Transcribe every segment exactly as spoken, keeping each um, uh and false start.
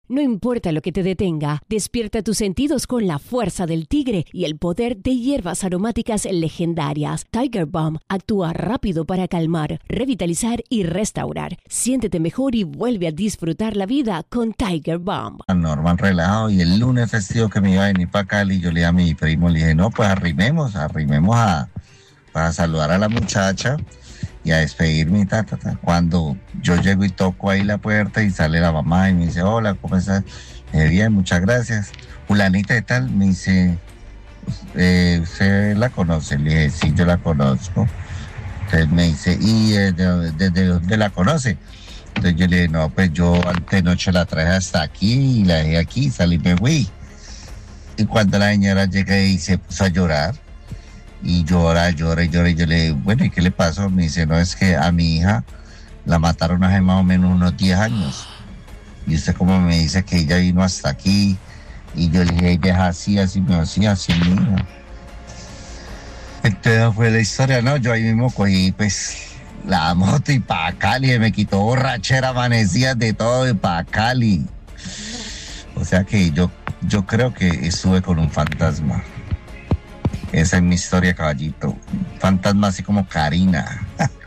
No importa lo que te detenga, despierta tus sentidos con la fuerza del tigre y el poder de hierbas aromáticas legendarias. Tiger Balm actúa rápido para calmar, revitalizar y restaurar. Siéntete mejor y vuelve a disfrutar la vida con Tiger Balm. Normal, relajado, y el lunes festivo que me iba a venir para Cali, yo le dije a mi primo, le dije, no, pues arrimemos, arrimemos a, para saludar a la muchacha y a despedirme y ta, ta, ta. Cuando yo llego y toco ahí la puerta y sale la mamá y me dice, hola, ¿cómo estás? Eh, bien, muchas gracias. Fulanita de tal, me dice, eh, ¿usted la conoce? Le dije, sí, yo la conozco. Entonces me dice, ¿y eh, de, de, de dónde la conoce? Entonces yo le dije, no, pues yo antenoche la traje hasta aquí y la dejé aquí, salí y me fui. Y cuando la señora llega y se puso a llorar, y llora, llora y llora, y yo le digo, bueno, ¿y qué le pasó? Me dice, no, es que a mi hija la mataron hace más o menos unos diez años. Y usted como me dice que ella vino hasta aquí, y yo le dije, ella es así, así, me así, así mi hija. Entonces fue la historia, ¿no? Yo ahí mismo cogí, pues, la moto y pa' Cali, me quitó borrachera, amanecía de todo y pa' Cali. O sea que yo, yo creo que estuve con un fantasma. Esa es mi historia, caballito. Fantasma así como Karina.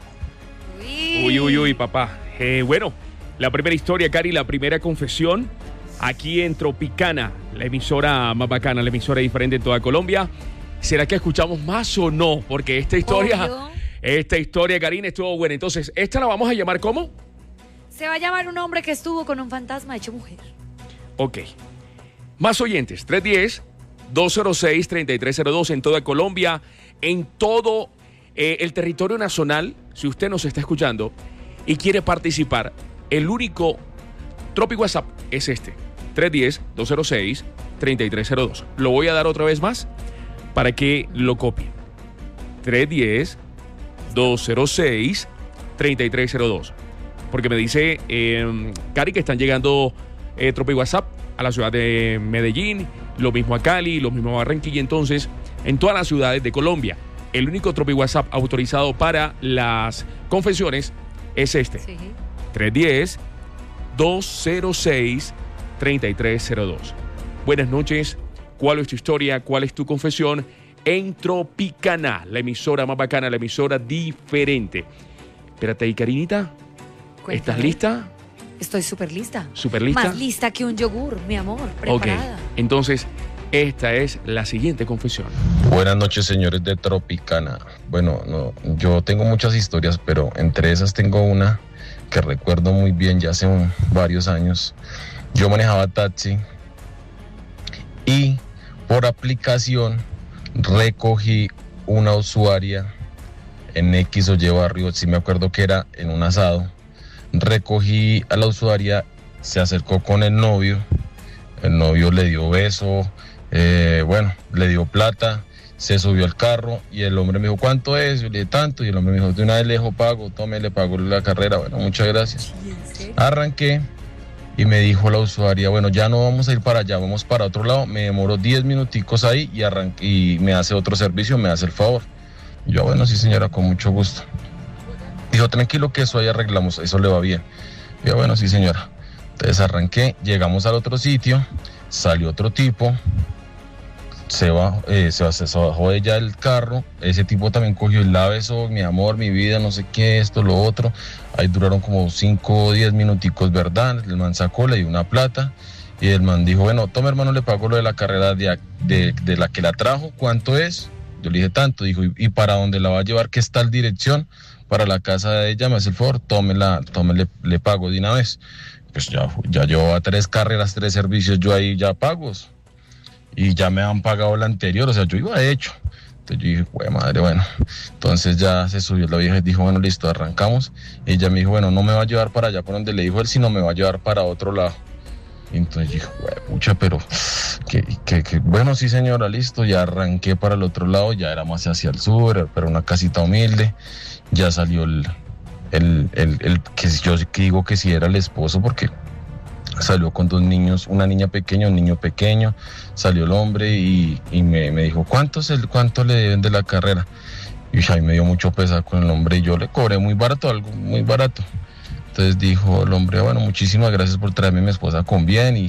Uy, uy, uy, papá. Eh, bueno, la primera historia, Cari, la primera confesión aquí en Tropicana, la emisora más bacana, la emisora diferente en toda Colombia. ¿Será que escuchamos más o no? Porque esta historia, Obvio. esta historia, Karina, estuvo buena. Entonces, ¿esta la vamos a llamar cómo? Se va a llamar un hombre que estuvo con un fantasma hecho mujer. Ok. Más oyentes, tres uno cero, dos cero seis, tres tres cero dos en toda Colombia, en todo eh, el territorio nacional. Si usted nos está escuchando y quiere participar, el único Tropi WhatsApp es este, tres uno cero, dos cero seis, tres tres cero dos. Lo voy a dar otra vez más para que lo copien. tres uno cero, dos cero seis, tres tres cero dos. Porque me dice eh, Cari que están llegando eh, Tropi WhatsApp a la ciudad de Medellín, lo mismo a Cali, lo mismo a Barranquilla. Entonces, en todas las ciudades de Colombia, el único Tropi WhatsApp autorizado para las confesiones es este, Sí. tres uno cero, dos cero seis, tres tres cero dos. Buenas noches, ¿cuál es tu historia? ¿Cuál es tu confesión? En Tropicana, la emisora más bacana, la emisora diferente. Espérate ahí, Karinita, Cuéntame. ¿estás lista? Estoy súper lista. ¿Súper lista? Más lista que un yogur, mi amor. Preparada. Ok, entonces, esta es la siguiente confesión. Buenas noches, señores de Tropicana. Bueno, no, yo tengo muchas historias, pero entre esas tengo una que recuerdo muy bien ya hace un, varios años. Yo manejaba taxi y por aplicación recogí una usuaria en X o Y barrio, sí me acuerdo que era en un asado. Recogí a la usuaria, se acercó con el novio, el novio le dio beso, eh, bueno, le dio plata, se subió al carro y el hombre me dijo, ¿cuánto es? Yo le dije, tanto, y el hombre me dijo, de una vez le dejo pago, tome, le pago la carrera, bueno, muchas gracias. Arranqué y me dijo la usuaria, bueno, ya no vamos a ir para allá, vamos para otro lado, me demoró diez minuticos ahí y, arranqué, y me hace otro servicio, me hace el favor. Yo, bueno, sí señora, con mucho gusto. Dijo, tranquilo que eso ahí arreglamos, eso le va bien. Yo, bueno, sí señora. Entonces arranqué, llegamos al otro sitio, salió otro tipo, se bajó, eh, se, se bajó de ella del carro, ese tipo también cogió y la besó, mi amor, mi vida, no sé qué, esto, lo otro. Ahí duraron como cinco o diez minuticos, ¿verdad? El man sacó, le dio una plata y el man dijo, bueno, toma hermano, le pago lo de la carrera de, de, de la que la trajo, ¿cuánto es? Yo le dije tanto, dijo, ¿y, y para dónde la va a llevar? ¿Qué es tal dirección? Para la casa de ella, me hace el favor, tómela, tómele, le pago de una vez. Pues ya, ya llevo a tres carreras, tres servicios, yo ahí ya pagos. Y ya me han pagado la anterior, o sea, yo iba hecho. Entonces yo dije, güey, madre, bueno. Entonces ya se subió la vieja y dijo, bueno, listo, arrancamos. Y ella me dijo, bueno, no me va a llevar para allá por donde le dijo él, sino me va a llevar para otro lado. Y entonces dije, güey, pucha, pero, que, que, que, bueno, sí señora, listo. Ya arranqué para el otro lado, ya era más hacia el sur, pero una casita humilde. Ya salió el, el, el, el que yo que digo que sí era el esposo, porque salió con dos niños, una niña pequeña, un niño pequeño, salió el hombre y, y me, me dijo, ¿cuánto, es el, ¿cuánto le deben de la carrera? Y ahí me dio mucho pesar con el hombre y yo le cobré muy barato, algo muy barato. Entonces dijo el hombre, bueno, muchísimas gracias por traerme a mi esposa con bien y